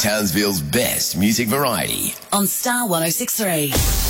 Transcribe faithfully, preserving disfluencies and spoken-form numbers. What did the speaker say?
Townsville's best music variety. On Star one oh six three.